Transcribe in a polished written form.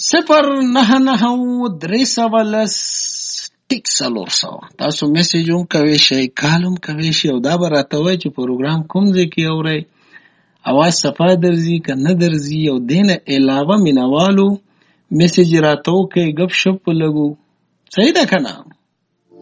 099310 تاسو میسج هم کوي شئ، کال هم کوي شئ، او دا به راته وایي چې پروګرام کوم ځای کې اورئ، اواز صفا درځي که نه درځي. او دې نه علاوه مینوالو میسج راته وکئ، ګپ شپ ولګو. صحیح ده که نه؟